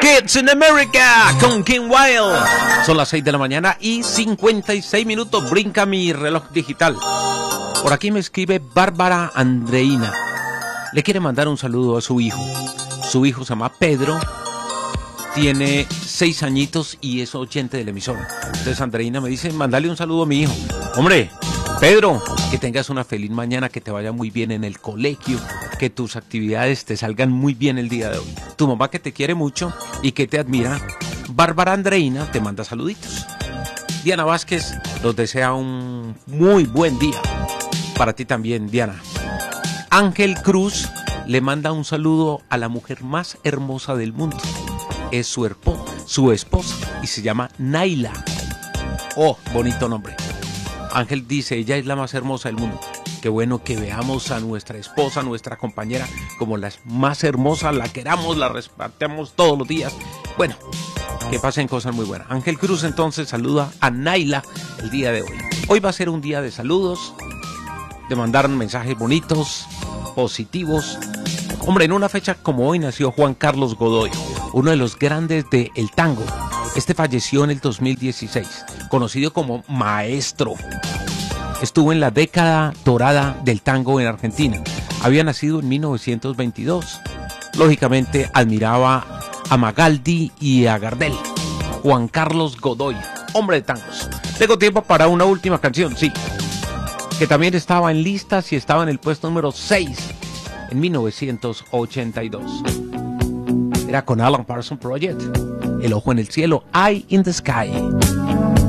Kids in America con Kim Wilde. Son las 6 de la mañana y 56 minutos. Brinca mi reloj digital. Por aquí me escribe Bárbara Andreina. Le quiere mandar un saludo a su hijo. Su hijo se llama Pedro. Tiene 6 añitos y es oyente del emisor. Entonces Andreina me dice, mandale un saludo a mi hijo. Hombre, Pedro, que tengas una feliz mañana, que te vaya muy bien en el colegio, que tus actividades te salgan muy bien el día de hoy. Tu mamá, que te quiere mucho y que te admira, Bárbara Andreina, te manda saluditos. Diana Vázquez nos desea un muy buen día. Para ti también, Diana. Ángel Cruz le manda un saludo a la mujer más hermosa del mundo. Es su esposa y se llama Naila. Oh, bonito nombre. Ángel dice, ella es la más hermosa del mundo. Qué bueno que veamos a nuestra esposa, nuestra compañera, como la más hermosa, la queramos, la respetamos todos los días. Bueno, que pasen cosas muy buenas. Ángel Cruz entonces saluda a Naila el día de hoy. Hoy va a ser un día de saludos, de mandar mensajes bonitos, positivos. Hombre, en una fecha como hoy nació Juan Carlos Godoy, uno de los grandes del tango. Este falleció en el 2016, conocido como maestro. Estuvo en la década dorada del tango en Argentina. Había nacido en 1922. Lógicamente admiraba a Magaldi y a Gardel. Juan Carlos Godoy, hombre de tangos. Tengo tiempo para una última canción, sí, que también estaba en listas y estaba en el puesto número 6 en 1982. Era con Alan Parsons Project. El ojo en el cielo, Eye in the Sky.